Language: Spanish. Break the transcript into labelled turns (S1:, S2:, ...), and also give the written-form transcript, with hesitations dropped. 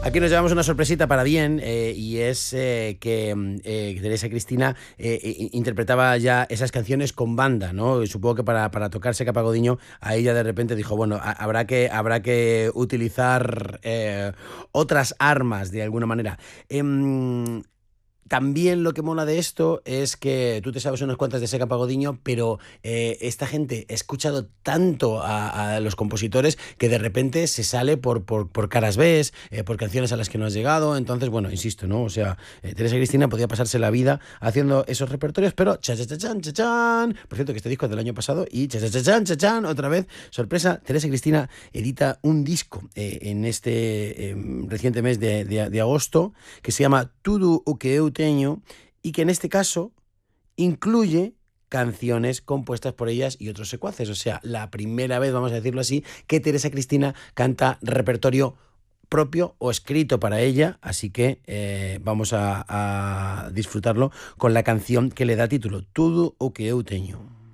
S1: Aquí nos llevamos una sorpresita para bien y es que Teresa Cristina interpretaba ya esas canciones con banda, ¿no? Y supongo que para tocar Seca Pagodiño, a ella de repente dijo, bueno, habrá que utilizar otras armas de alguna manera. También lo que mola de esto es que tú te sabes unas cuantas de Seca Pagodiño, pero esta gente ha escuchado tanto a los compositores que de repente se sale por caras B, por canciones a las que no has llegado. Entonces, bueno, insisto, ¿no? O sea, Teresa Cristina podía pasarse la vida haciendo esos repertorios, pero cha cha cha chan cha chan. Por cierto, que este disco es del año pasado y cha cha cha chan cha chan, otra vez, sorpresa, Teresa Cristina edita un disco en este reciente mes de agosto que se llama Tudo o que eu teño y que en este caso incluye canciones compuestas por ellas y otros secuaces. O sea, la primera vez, vamos a decirlo así, que Teresa Cristina canta repertorio propio o escrito para ella, así que vamos a disfrutarlo con la canción que le da título, Tudo o que eu teño.